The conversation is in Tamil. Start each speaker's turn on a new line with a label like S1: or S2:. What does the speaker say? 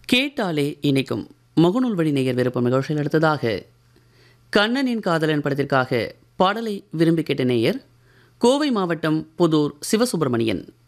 S1: கேட்டாலே இனிக்கும் முகநூல் வழி நேயர் விருப்பம் நிகழ்ச்சியில் அடுத்ததாக கண்ணனின் காதலன் படத்திற்காக பாடலை விரும்பி கேட்ட நேயர் கோவை மாவட்டம் புதூர் சிவசுப்பிரமணியன்.